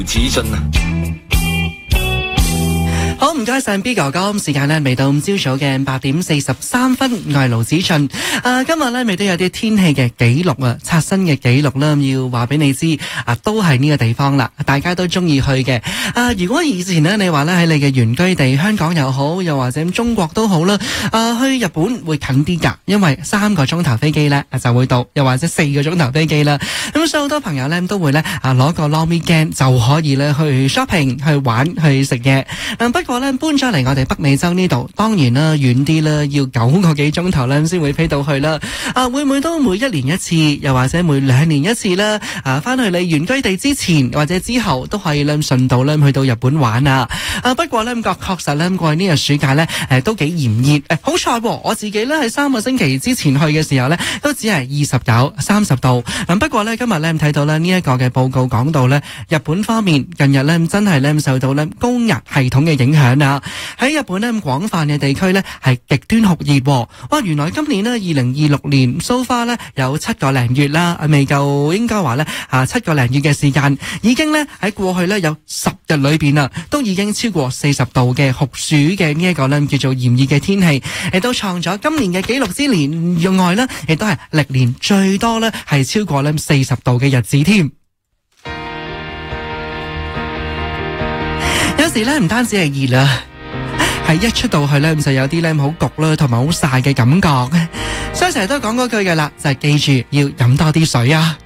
子俊啊！ 好，唔該晒 B 哥哥，時間咧未到朝早嘅8:43，我係盧子俊。今日咧未都有啲天氣嘅記錄啊，刷新嘅記錄啦，要話俾你知都係呢個地方啦，大家都中意去嘅。如果以前呢，你話咧喺你嘅原居地香港又好，又或者中國都好啦，去日本會近啲㗎，因為3個鐘頭飛機咧就會到，又或者4個鐘頭飛機啦。咁所以好多朋友咧都會咧攞個 long weekend 就可以咧去 shopping 去玩去食嘢。不過咧搬咗嚟我哋北美洲呢度，當然啦遠啲啦，要9個幾鐘頭咧先會飛到去啦。會唔會都每1年一次，又或者每2年一次啦？翻去你原居地之前或者之後都可以咧順道咧去到日本玩啊！不過咧確實咧過去呢個暑假咧都幾炎熱。好彩我自己咧喺3個星期之前去嘅時候咧都只係29、30度。不過咧今日咧睇到咧呢一個嘅報告講到咧日本方面近日咧真係咧受到咧高壓系統嘅影響啊！喺日本咧廣泛嘅地區咧係極端酷熱。哇！原來今年咧2026年 so far 咧有7個零月啦，未夠應該話咧7個零月嘅時間，已經咧喺過去咧有10日裏邊啊，都已經超過40度嘅酷暑嘅呢一個咧叫做炎熱嘅天氣，亦都創咗今年嘅紀錄之年外咧，亦都係歷年最多咧係超過咧40度嘅日子添。有時咧唔單止係熱啦，係一出到去咧就有啲咧好焗啦，同埋好曬嘅感覺。所以成日都講嗰句嘅啦，就係記住要飲多啲水啊！